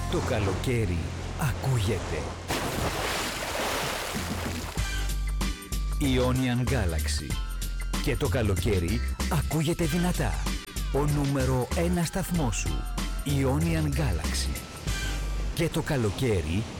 Το καλοκαίρι ακούγεται. Ionian Galaxy. Και το καλοκαίρι ακούγεται δυνατά. Ο νούμερο 1 σταθμός σου. Ionian Galaxy. Και το καλοκαίρι